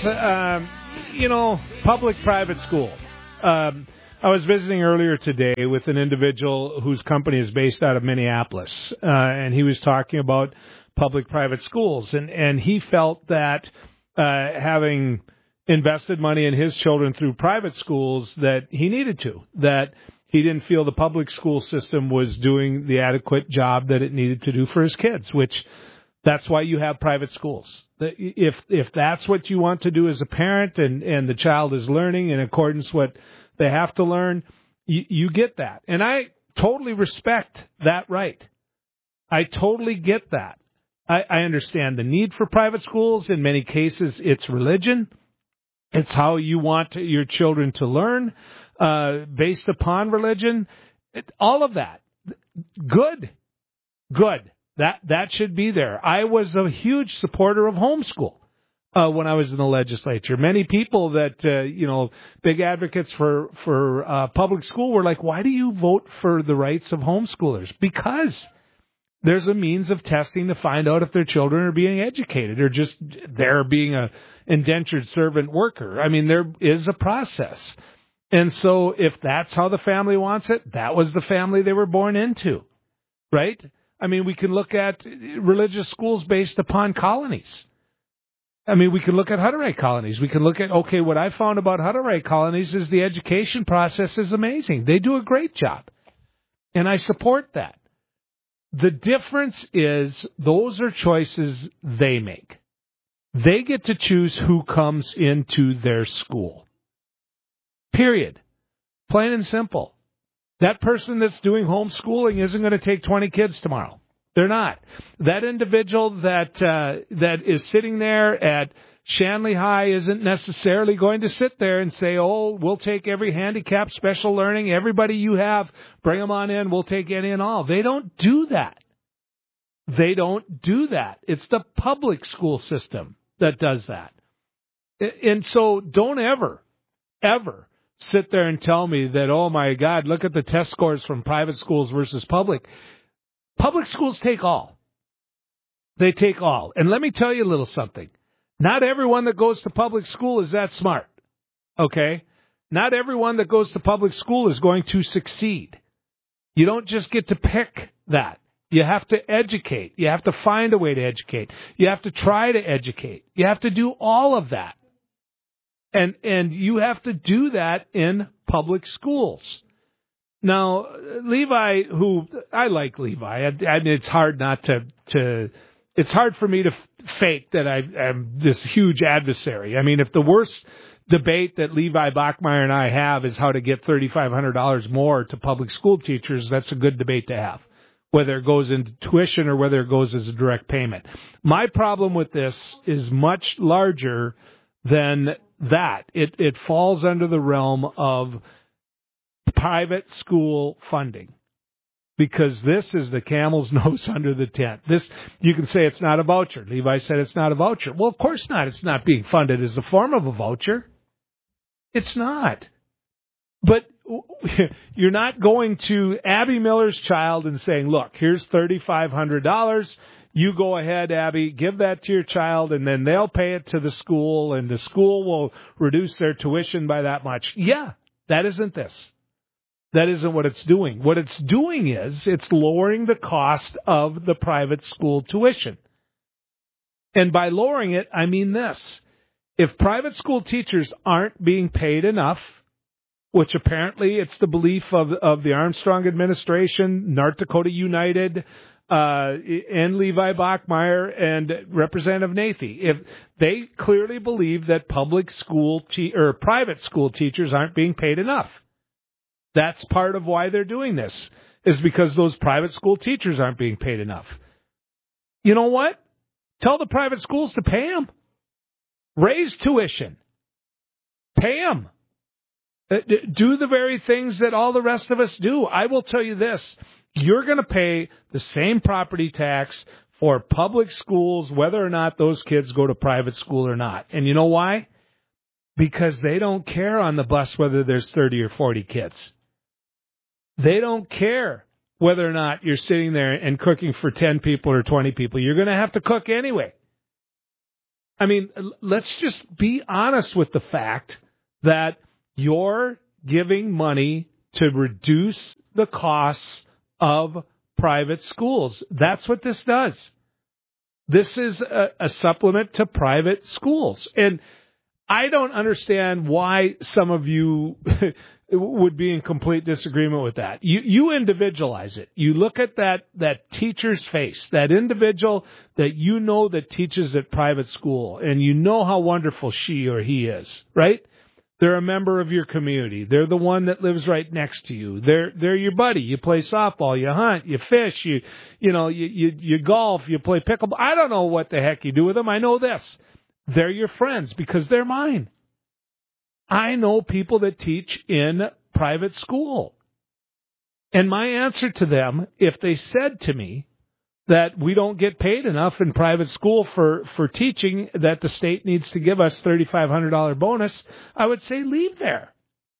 public-private school. I was visiting earlier today with an individual whose company is based out of Minneapolis, and he was talking about public-private schools, and he felt that having invested money in his children through private schools, that he needed to, that he didn't feel the public school system was doing the adequate job that it needed to do for his kids, which that's why you have private schools. If that's what you want to do as a parent and the child is learning in accordance with what they have to learn, you get that. And I totally respect that right. I totally get that. I understand the need for private schools. In many cases, it's religion. It's how you want your children to learn based upon religion. All of that. Good. That should be there. I was a huge supporter of homeschool when I was in the legislature. Many people that, big advocates for public school were like, why do you vote for the rights of homeschoolers? Because there's a means of testing to find out if their children are being educated or just they're being a indentured servant worker. I mean, there is a process. And so if that's how the family wants it, that was the family they were born into, right? I mean, we can look at religious schools based upon colonies. I mean, we can look at Hutterite colonies. We can look at, what I found about Hutterite colonies is the education process is amazing. They do a great job. And I support that. The difference is those are choices they make. They get to choose who comes into their school. Period. Plain and simple. That person that's doing homeschooling isn't going to take 20 kids tomorrow. They're not. That individual that is sitting there at Shanley High isn't necessarily going to sit there and say, we'll take every handicap, special learning, everybody you have, bring them on in, we'll take any and all. They don't do that. They don't do that. It's the public school system that does that. And so don't ever sit there and tell me that, oh, my God, look at the test scores from private schools versus public. Public schools take all. They take all. And let me tell you a little something. Not everyone that goes to public school is that smart, okay? Not everyone that goes to public school is going to succeed. You don't just get to pick that. You have to educate. You have to find a way to educate. You have to try to educate. You have to do all of that. And you have to do that in public schools. Now, Levi, I like Levi. I mean, it's hard not to it's hard for me to fake that I'm this huge adversary. I mean, if the worst debate that Levi Bachmeyer and I have is how to get $3,500 more to public school teachers, that's a good debate to have, whether it goes into tuition or whether it goes as a direct payment. My problem with this is much larger than that. It falls under the realm of private school funding, because this is the camel's nose under the tent. This, you can say it's not a voucher. Levi said it's not a voucher. Well, of course not. It's not being funded as a form of a voucher. It's not. But you're not going to Abby Miller's child and saying, look, here's $3,500. You go ahead, Abby, give that to your child, and then they'll pay it to the school, and the school will reduce their tuition by that much. Yeah, that isn't this. That isn't what it's doing. What it's doing is it's lowering the cost of the private school tuition. And by lowering it, I mean this. If private school teachers aren't being paid enough, which apparently it's the belief of the Armstrong administration, North Dakota United, and Levi Bachmeyer and Representative Nathy, if they clearly believe that public school or private school teachers aren't being paid enough. That's part of why they're doing this, is because those private school teachers aren't being paid enough. You know what? Tell the private schools to pay them. Raise tuition. Pay them. Do the very things that all the rest of us do. I will tell you this. You're going to pay the same property tax for public schools, whether or not those kids go to private school or not. And you know why? Because they don't care on the bus whether there's 30 or 40 kids. They don't care whether or not you're sitting there and cooking for 10 people or 20 people. You're going to have to cook anyway. I mean, let's just be honest with the fact that you're giving money to reduce the costs of private schools. That's what this does. This is a supplement to private schools. And I don't understand why some of you would be in complete disagreement with that. You individualize it. You look at that teacher's face, that individual that you know that teaches at private school, and you know how wonderful she or he is, right? They're a member of your community. They're the one that lives right next to you. They're your buddy. You play softball, you hunt, you fish, you golf, you play pickleball. I don't know what the heck you do with them. I know this. They're your friends because they're mine. I know people that teach in private school. And my answer to them, if they said to me that we don't get paid enough in private school for teaching, that the state needs to give us $3,500 bonus, I would say leave there.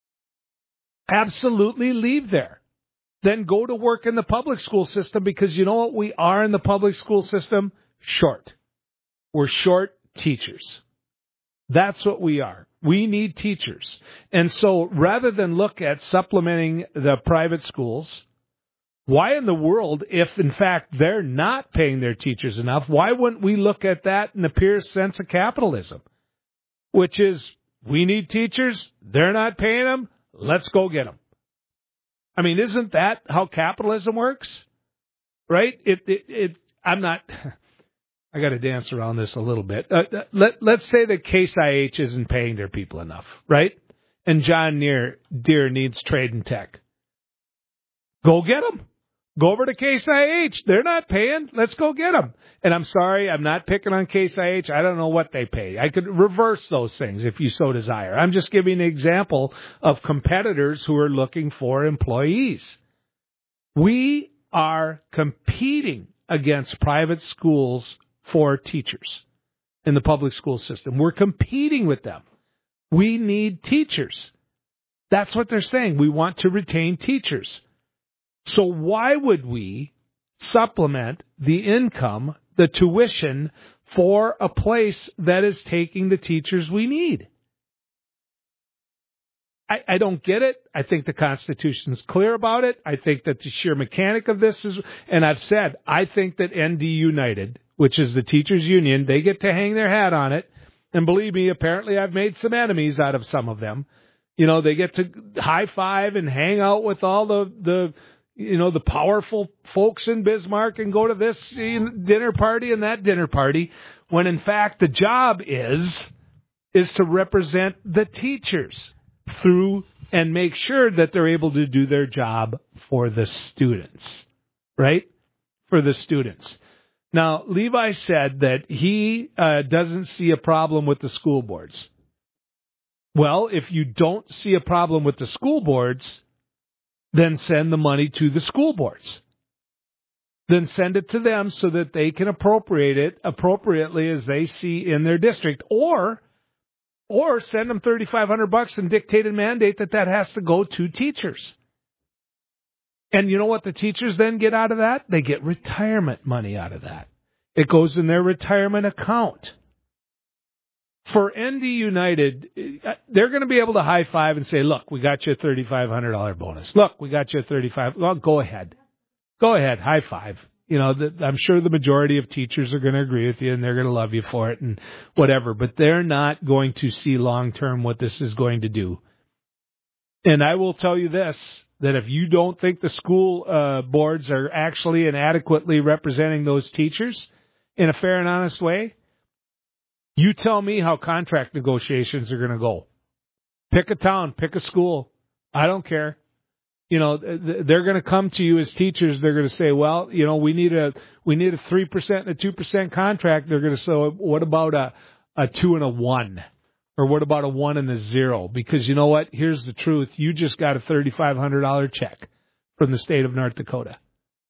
Absolutely leave there. Then go to work in the public school system, because you know what we are in the public school system? Short. We're short teachers. That's what we are. We need teachers. And so rather than look at supplementing the private schools, why in the world, if in fact they're not paying their teachers enough, why wouldn't we look at that in the pure sense of capitalism? Which is, we need teachers, they're not paying them, let's go get them. I mean, isn't that how capitalism works? Right? I'm not... I got to dance around this a little bit. Let's say that Case IH isn't paying their people enough, right? And John Deere needs trade and tech. Go get them. Go over to Case IH. They're not paying. Let's go get them. And I'm sorry, I'm not picking on Case IH. I don't know what they pay. I could reverse those things if you so desire. I'm just giving an example of competitors who are looking for employees. We are competing against private schools for teachers in the public school system. We're competing with them. We need teachers. That's what they're saying. We want to retain teachers. So why would we supplement the income, the tuition, for a place that is taking the teachers we need? I don't get it. I think the Constitution's clear about it. I think that the sheer mechanic of this is, and I've said, I think that ND United, which is the teachers union, they get to hang their hat on it. And believe me, apparently I've made some enemies out of some of them. You know, they get to high five and hang out with all the powerful folks in Bismarck and go to this dinner party and that dinner party, when in fact the job is to represent the teachers through and make sure that they're able to do their job for the students, right? For the students. Now, Levi said that he doesn't see a problem with the school boards. Well, if you don't see a problem with the school boards, then send the money to the school boards. Then send it to them so that they can appropriate it appropriately as they see in their district. Or send them $3,500 and dictate and mandate that has to go to teachers. And you know what the teachers then get out of that? They get retirement money out of that. It goes in their retirement account. For ND United, they're going to be able to high five and say, look, we got you a $3,500 bonus. Look, we got you a $35,000. Well, go ahead. Go ahead. High five. You know, I'm sure the majority of teachers are going to agree with you and they're going to love you for it and whatever, but they're not going to see long term what this is going to do. And I will tell you this, that if you don't think the school boards are actually and adequately representing those teachers in a fair and honest way, you tell me how contract negotiations are going to go. Pick a town, pick a school. I don't care. You know, they're going to come to you as teachers. They're going to say, well, you know, we need a 3% and a 2% contract. They're going to say, what about a 2 and a 1? Or what about a 1 and a 0? Because you know what? Here's the truth. You just got a $3,500 check from the state of North Dakota.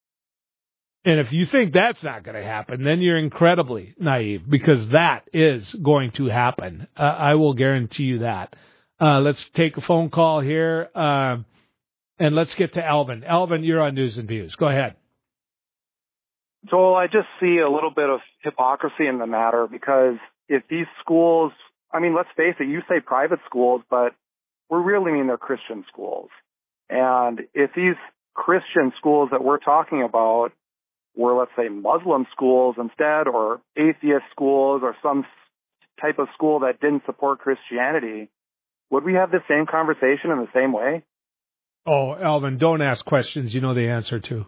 And if you think that's not going to happen, then you're incredibly naive, because that is going to happen. I will guarantee you that. Let's take a phone call here. And let's get to Alvin. Alvin, you're on News and Views. Go ahead. Joel, I just see a little bit of hypocrisy in the matter, because if these schools, I mean, let's face it, you say private schools, but we really mean they're Christian schools. And if these Christian schools that we're talking about were, let's say, Muslim schools instead, or atheist schools, or some type of school that didn't support Christianity, would we have the same conversation in the same way? Oh, Alvin, don't ask questions you know the answer to.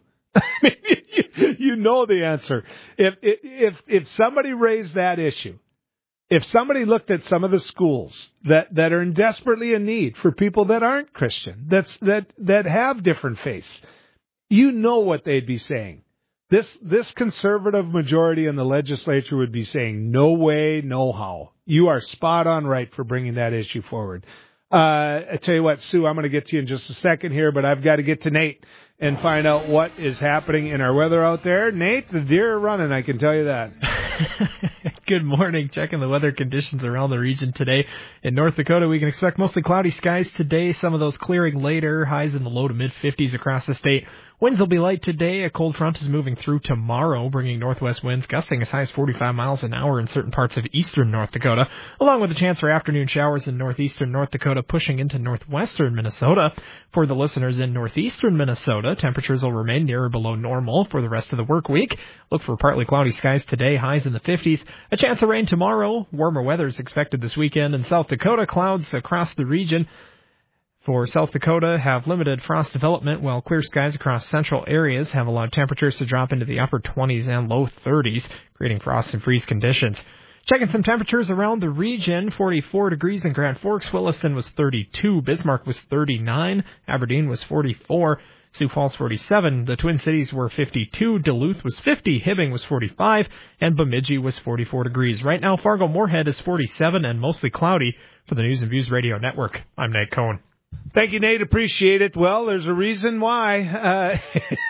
You know the answer. If somebody raised that issue, if somebody looked at some of the schools that are desperately in need for people that aren't Christian, that have different faiths, you know what they'd be saying. This conservative majority in the legislature would be saying, no way, no how. You are spot on right for bringing that issue forward. I tell you what, Sue, I'm going to get to you in just a second here, but I've got to get to Nate and find out what is happening in our weather out there. Nate, the deer are running, I can tell you that. Good morning. Checking the weather conditions around the region today. In North Dakota, we can expect mostly cloudy skies today, some of those clearing later, highs in the low to mid-50s across the state. Winds will be light today. A cold front is moving through tomorrow, bringing northwest winds gusting as high as 45 miles an hour in certain parts of eastern North Dakota, along with a chance for afternoon showers in northeastern North Dakota, pushing into northwestern Minnesota. For the listeners in northeastern Minnesota, temperatures will remain near or below normal for the rest of the work week. Look for partly cloudy skies today, highs in the 50s. A chance of rain tomorrow. Warmer weather is expected this weekend. In South Dakota, clouds across the region. For South Dakota, have limited frost development, while clear skies across central areas have allowed temperatures to drop into the upper 20s and low 30s, creating frost and freeze conditions. Checking some temperatures around the region, 44 degrees in Grand Forks, Williston was 32, Bismarck was 39, Aberdeen was 44, Sioux Falls 47, the Twin Cities were 52, Duluth was 50, Hibbing was 45, and Bemidji was 44 degrees. Right now, Fargo-Moorhead is 47 and mostly cloudy. For the News and Views Radio Network, I'm Nate Cohen. Thank you, Nate. Appreciate it. Well, there's a reason why.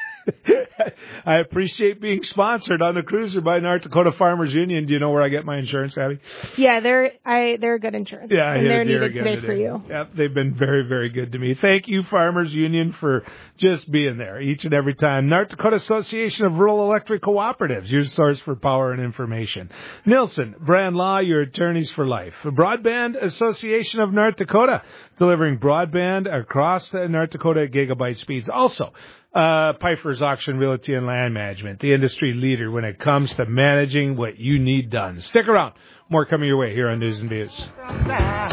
I appreciate being sponsored on the cruiser by North Dakota Farmers Union. Do you know where I get my insurance, Abby? Yeah, they're good insurance. Yeah, and they're needed today for you. Yep, they've been very, very good to me. Thank you, Farmers Union, for just being there each and every time. North Dakota Association of Rural Electric Cooperatives, your source for power and information. Nilson Brand Law, your attorneys for life. Broadband Association of North Dakota, delivering broadband across North Dakota at gigabyte speeds. Also, Pfeiffer's Auction Realty and Land Management, the industry leader when it comes to managing what you need done. Stick around. More coming your way here on News and Views.